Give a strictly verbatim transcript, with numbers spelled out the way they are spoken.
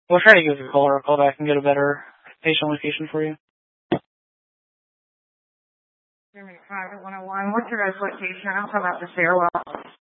We'll try to give you a call or a call back and get a better patient location for you. Private one oh one. What's your guys' location? I'm talking about the stairwell.